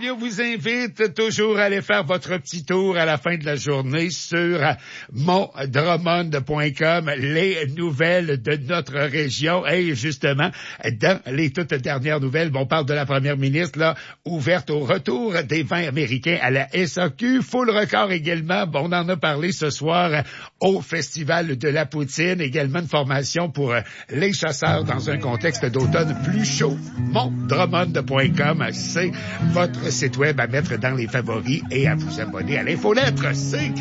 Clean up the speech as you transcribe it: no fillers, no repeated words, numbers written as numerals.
Puis on vous invite toujours à aller faire votre petit tour à la fin de la journée sur mondrummond.com, les nouvelles de notre région. Et justement, dans les toutes dernières nouvelles, on parle de la première ministre, là, ouverte au retour des vins américains à la SAQ. Full record également, on en a parlé ce soir au Festival de la Poutine. Également une formation pour les chasseurs dans un contexte d'automne plus chaud. mondrummond.com, c'est votre site web à mettre dans les favoris et à vous abonner à l'infolettre. C'est